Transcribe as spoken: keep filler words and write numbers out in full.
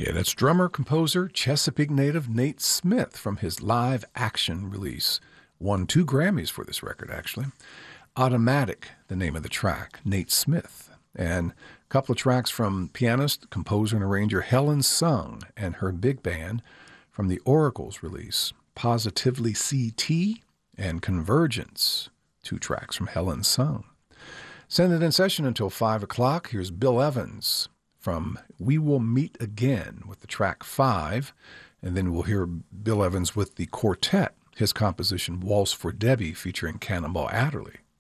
Yeah, that's drummer, composer, Chesapeake native Nate Smith from his live action release. Won two Grammys for this record, actually. Automatic, the name of the track, Nate Smith. And a couple of tracks from pianist, composer, and arranger Helen Sung and her big band from the Oracles release, Positively C T and Convergence, two tracks from Helen Sung. Send it in session until five o'clock. Here's Bill Evans from We Will Meet Again with the track five, and then we'll hear Bill Evans with the quartet, his composition Waltz for Debbie featuring Cannonball Adderley.